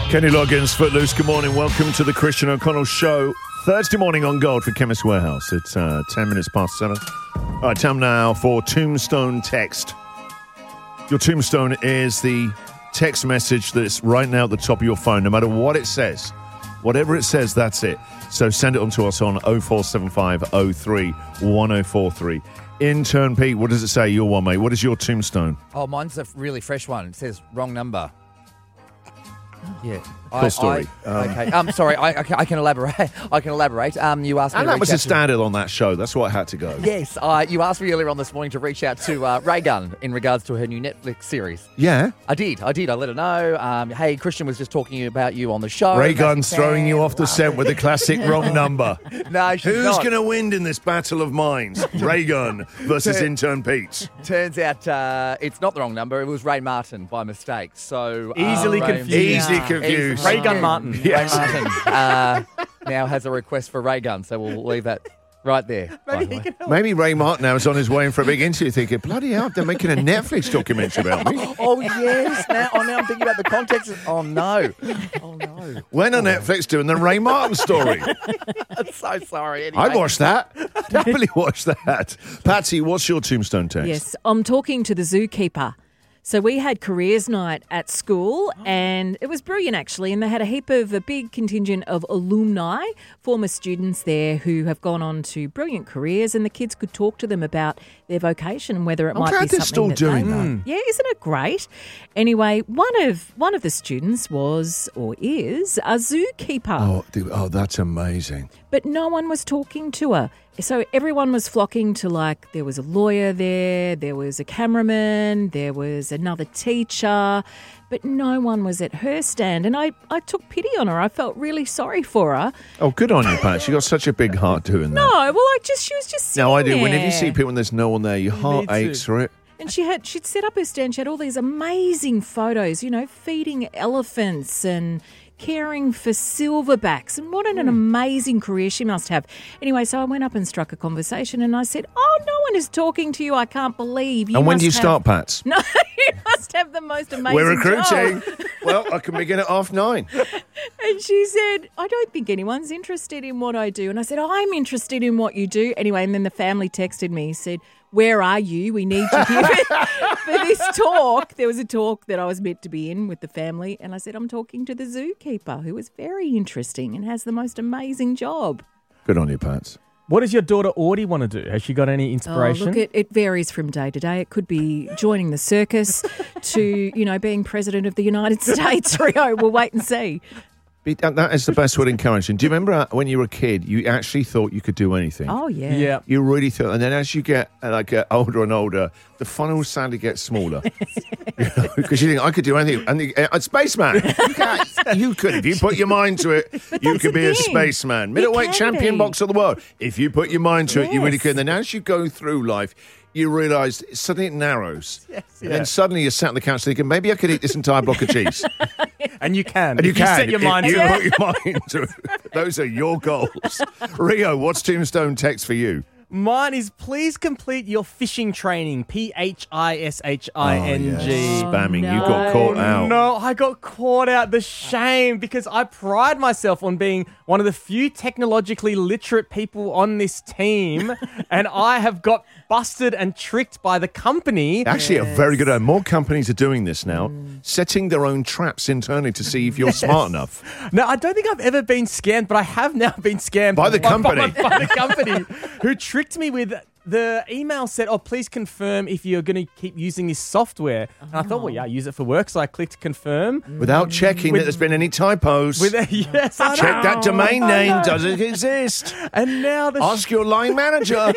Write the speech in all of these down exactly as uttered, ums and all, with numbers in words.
Kenny Loggins, Footloose, good morning. Welcome to the Christian O'Connell Show. Thursday morning on Gold for Chemist Warehouse. It's uh, ten minutes past seven. All right, time now for Tombstone Text. Your tombstone is the text message that's right now at the top of your phone, no matter what it says. Whatever it says, that's it. So send it on to us on oh four seven five oh three one oh four three. Intern Pete, what does it say, your one, mate? What is your tombstone? Oh, mine's a really fresh one. It says wrong number. Yeah. Cool I, story. I, Um, okay. Um, sorry, I, I, can, I can elaborate. I can elaborate. Um, you asked me And to that reach was out a to- standard on that show. That's why I had to go. Yes, uh, you asked me earlier on this morning to reach out to uh, Ray Gunn in regards to her new Netflix series. Yeah. I did. I did. I let her know. Um, hey, Christian was just talking about you on the show. Ray Massive Gunn's throwing you fan. off the scent with a classic wrong number. No, she's Who's not. going to win in this battle of minds? Ray Gunn versus Intern Pete. Turns out uh, it's not the wrong number. It was Ray Martin by mistake. So uh, Easily Ray- confused. Easily confused. Ray Gun Martin. Yes. Ray Martin uh, now has a request for Ray Gun, so we'll leave that right there. by the way. Maybe Ray Martin now is on his way in for a big interview thinking, bloody hell, they're making a Netflix documentary about me. Oh, yes. Now, oh, now I'm thinking about the context. of- Oh, no. Oh, no. When are Netflix doing the Ray Martin story? I'm so sorry. Anyway. I watched that. Definitely watched that. Patsy, what's your tombstone text? Yes, I'm talking to the zookeeper. So we had careers night at school and it was brilliant actually, and they had a heap of a big contingent of alumni, former students there who have gone on to brilliant careers, and the kids could talk to them about their vocation and whether it I'm might glad be they're something still that doing they, that. Yeah, isn't it great? Anyway, one of one of the students was or is a zookeeper. Oh, dude, oh, that's amazing. But no one was talking to her. So everyone was flocking to, like, there was a lawyer there, there was a cameraman, there was another teacher, but no one was at her stand. And I, I took pity on her. I felt really sorry for her. Oh, good on you, Pat. You got such a big heart doing that. No, well, I just, she was just sitting No, I do. there. Whenever you see people when there's no one there, your heart too. aches for it. And she had, she'd set up her stand. She had all these amazing photos, you know, feeding elephants and caring for silverbacks. And what an, an amazing career she must have. Anyway, so I went up and struck a conversation and I said, oh, no one is talking to you. I can't believe you And when must do you have- start, Pats? No, you must have the most amazing We're recruiting. job. Well, I can begin at half nine. And she said, I don't think anyone's interested in what I do. And I said, I'm interested in what you do. Anyway, and then the family texted me, said, where are you? We need you here for this talk. There was a talk that I was meant to be in with the family. And I said, I'm talking to the zookeeper, who is very interesting and has the most amazing job. Good on you, Pats. What does your daughter Audie want to do? Has she got any Oh, inspiration? look, it, it varies from day to day. It could be joining the circus to, you know, being president of the United States. Rio, we'll wait and see. Be- That that is the best word, encouraging. Do you remember uh, when you were a kid, you actually thought you could do anything? Oh, yeah. yeah. You really thought, and then as you get uh, like uh, older and older, the funnel sadly gets smaller. Because you think, I could do anything. And the, uh, a spaceman, you, can't, you could. If you put your mind to it, you that's could the be a thing. spaceman. You Middleweight can champion be. boxer of the world. If you put your mind to it, you really Yes. could. And then as you go through life, you realise suddenly it narrows. Yes, and then suddenly you're sat on the couch thinking, maybe I could eat this entire block of cheese. And you can. And you If can. set your if mind you to it. put your mind to it. Those are your goals. Rio, what's Tombstone text for you? Mine is please complete your fishing training. P H I S H I N G. Oh, yes. Spamming. You no. got caught out. No, I got caught out. The shame, because I pride myself on being one of the few technologically literate people on this team, and I have got busted and tricked by the company. Actually, a very good idea. More companies are doing this now, setting their own traps internally to see if you're smart enough. Now, I don't think I've ever been scammed, but I have now been scammed By the company. By, by the company who tricked me with the email said, oh, please confirm if you're going to keep using this software. And I thought, well, yeah, I use it for work. So I clicked confirm. Without checking With- that there's been any typos. With a, yes, I Check that know. domain I name. know. Does it exist? And now the Ask your line manager.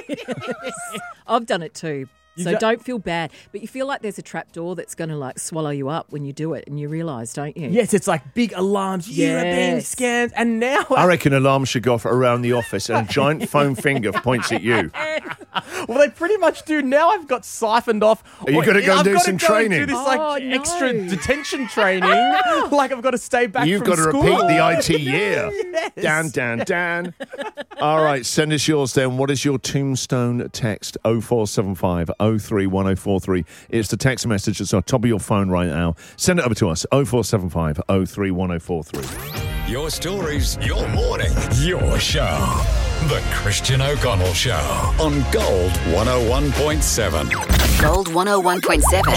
I've done it too. You So do- don't feel bad. But you feel like there's a trap door that's going to like swallow you up when you do it, and you realise, don't you? Yes, it's like big alarms. You are being Yes. scammed. And now I reckon alarms should go off around the office and a giant foam finger points at you. well, they pretty much do. Now I've got siphoned off. Are you Or- gonna go and I've do gotta some go and training? do this like Oh, no. extra detention training. like I've got to stay back You've from got to school. repeat the I T year. Yes. Dan, Dan, Dan. All right, send us yours then. What is your tombstone text? oh four seven five oh three one oh four three. It's the text message that's on top of your phone right now. Send it over to us, oh four seven five oh three one oh four three. Your stories, your morning, your show. The Christian O'Connell Show on Gold one oh one point seven. Gold one oh one point seven.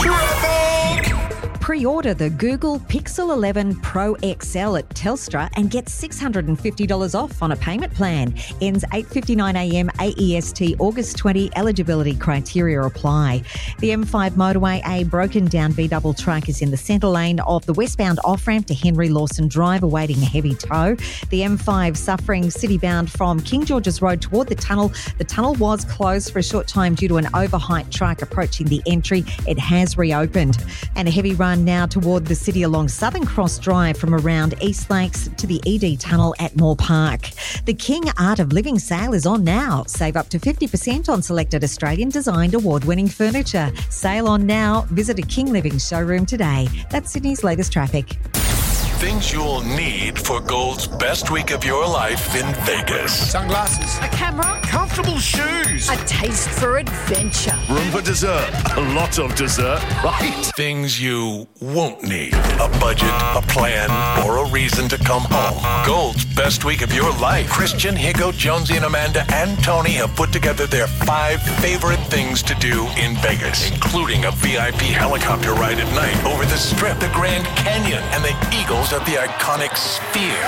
Pre-order the Google Pixel eleven Pro X L at Telstra and get six hundred fifty dollars off on a payment plan. Ends eight fifty-nine a m A E S T August twentieth. Eligibility criteria apply. The M five motorway, a broken down B double truck is in the centre lane of the westbound off-ramp to Henry Lawson Drive awaiting a heavy tow. The M five suffering city-bound from King George's Road toward the tunnel. The tunnel was closed for a short time due to an overheight truck approaching the entry. It has reopened. And a heavy run now toward the city along Southern Cross Drive from around East Lakes to the E D Tunnel at Moore Park. The King Art of Living sale is on now. Save up to fifty percent on selected Australian-designed award-winning furniture. Sale on now. Visit a King Living showroom today. That's Sydney's latest traffic. Things you'll need for Gold's best week of your life in Vegas. Sunglasses. A camera. Comfortable shoes. A taste for adventure. Room for dessert. A lot of dessert, right? Things you won't need. A budget, a plan, or a reason to come home. Gold's best week of your life. Christian, Higo, Jonesy, and Amanda and Tony have put together their five favorite things to do in Vegas, including a V I P helicopter ride at night over the Strip, the Grand Canyon, and the Eagles at the iconic Sphere.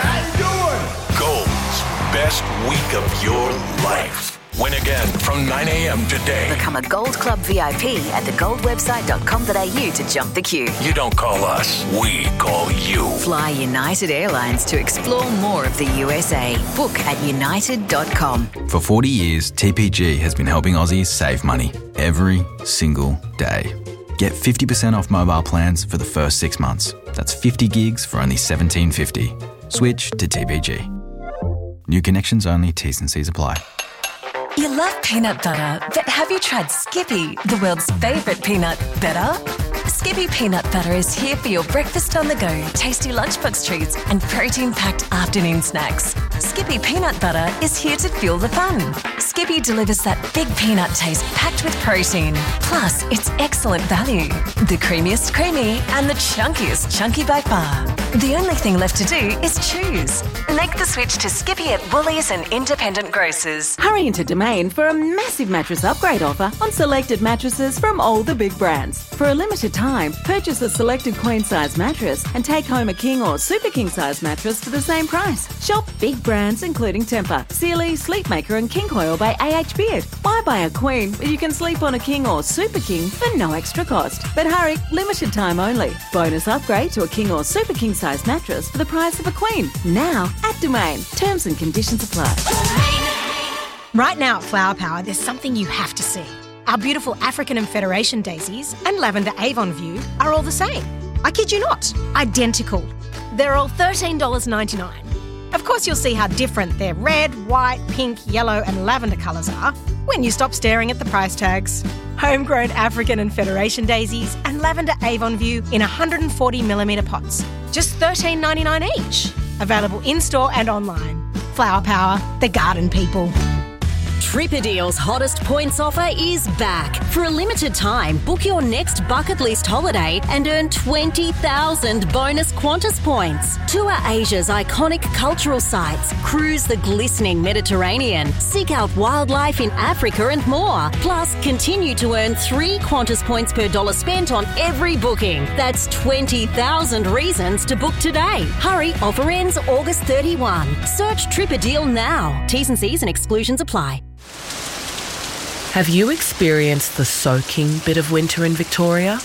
Gold's best week of your life. Win again from nine a m today. Become a Gold Club V I P at the gold website dot com dot a u to jump the queue. You don't call us, we call you. Fly United Airlines to explore more of the U S A. Book at united dot com. For forty years, T P G has been helping Aussies save money every single day. Get fifty percent off mobile plans for the first six months. That's fifty gigs for only seventeen fifty. Switch to T P G. New connections only, T's and C's apply. You love peanut butter, but have you tried Skippy, the world's favourite peanut butter? Skippy peanut butter is here for your breakfast on the go, tasty lunchbox treats and protein-packed afternoon snacks. Skippy peanut butter is here to fuel the fun. Skippy delivers that big peanut taste packed with protein. Plus, it's excellent value. The creamiest creamy and the chunkiest chunky by far. The only thing left to do is choose. Make the switch to Skippy at Woolies and independent grocers. Hurry into Domain for a massive mattress upgrade offer on selected mattresses from all the big brands. For a limited time, purchase a selected queen size mattress and take home a king or super king size mattress for the same price. Shop big brands including Tempur, Sealy, Sleepmaker and King Coil by A H Beard. Why buy a queen when you can sleep on a king or super king for no extra cost? But hurry, limited time only. Bonus upgrade to a king or super king size mattress for the price of a queen. Now at Domain. Terms and conditions apply. Right now at Flower Power, there's something you have to see. Our beautiful African and Federation daisies and lavender Avon View are all the same. I kid you not, identical. They're all thirteen dollars ninety-nine. Of course, you'll see how different their red, white, pink, yellow and lavender colours are when you stop staring at the price tags. Homegrown African and Federation daisies and lavender Avon View in one hundred forty millimetre pots. Just thirteen ninety-nine each. Available in-store and online. Flower Power, the garden people. Tripadeal's hottest points offer is back. For a limited time, book your next bucket list holiday and earn twenty thousand bonus Qantas points. Tour Asia's iconic cultural sites, cruise the glistening Mediterranean, seek out wildlife in Africa and more. Plus, continue to earn three Qantas points per dollar spent on every booking. That's twenty thousand reasons to book today. Hurry, offer ends August thirty-first. Search Tripadeal now. T's and C's and exclusions apply. Have you experienced the soaking bit of winter in Victoria?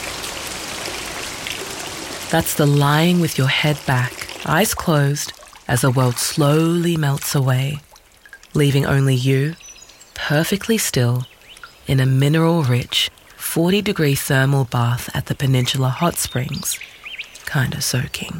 That's the lying with your head back, eyes closed, as the world slowly melts away, leaving only you, perfectly still, in a mineral-rich, forty-degree thermal bath at the Peninsula Hot Springs, kinda soaking.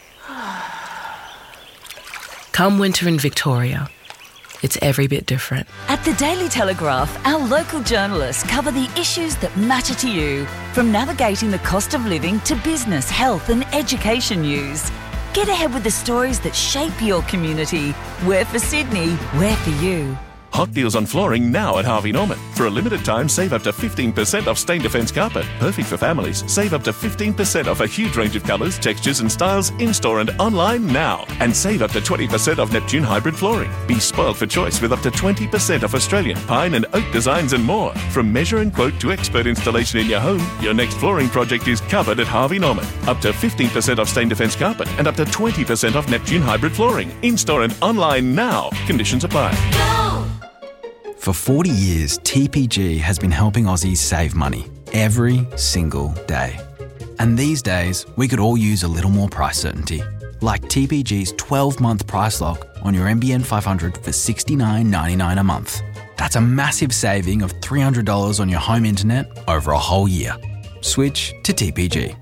Come winter in Victoria. It's every bit different. At the Daily Telegraph, our local journalists cover the issues that matter to you, from navigating the cost of living to business, health and education news. Get ahead with the stories that shape your community. We're for Sydney, we're for you. Hot deals on flooring now at Harvey Norman. For a limited time, save up to fifteen percent off Stain Defence carpet. Perfect for families. Save up to fifteen percent off a huge range of colours, textures and styles in-store and online now. And save up to twenty percent off Neptune hybrid flooring. Be spoiled for choice with up to twenty percent off Australian, pine and oak designs and more. From measure and quote to expert installation in your home, your next flooring project is covered at Harvey Norman. Up to fifteen percent off Stain Defence carpet and up to twenty percent off Neptune hybrid flooring. In-store and online now. Conditions apply. For forty years, T P G has been helping Aussies save money every single day. And these days, we could all use a little more price certainty. Like T P G's twelve-month price lock on your N B N five hundred for sixty-nine ninety-nine a month. That's a massive saving of three hundred dollars on your home internet over a whole year. Switch to T P G.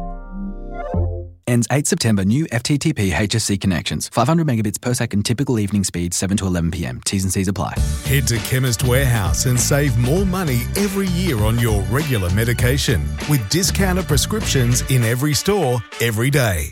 Ends eighth September. New F T T P H S C connections. five hundred megabits per second typical evening speed, seven to eleven p.m. T's and C's apply. Head to Chemist Warehouse and save more money every year on your regular medication with discounted prescriptions in every store, every day.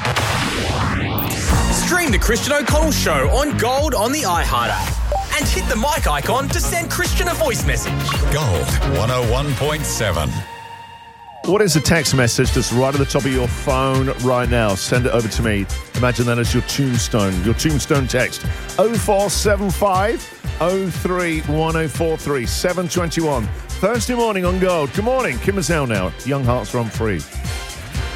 Stream the Christian O'Connell Show on Gold on the iHeart app and hit the mic icon to send Christian a voice message. Gold one oh one point seven. What is the text message that's right at the top of your phone right now? Send it over to me. Imagine that as your tombstone, your tombstone text. oh four seven five oh three one oh four three seven twenty-one. Thursday morning on Gold. Good morning. Kim Mazel now. Young Hearts Run Free.